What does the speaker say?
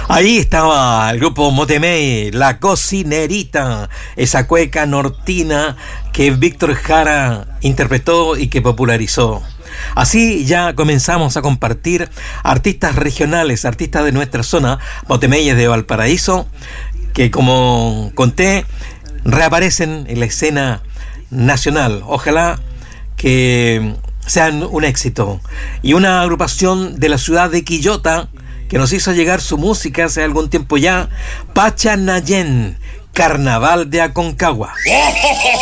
Ahí estaba el grupo Motemey, La Cocinerita, esa cueca nortina que Víctor Jara interpretó y que popularizó. Así ya comenzamos a compartir artistas regionales, artistas de nuestra zona, Motemeyes de Valparaíso, que como conté, reaparecen en la escena nacional. Ojalá que sean un éxito. Y una agrupación de la ciudad de Quillota que nos hizo llegar su música hace algún tiempo ya, Pachanayén, Carnaval de Aconcagua.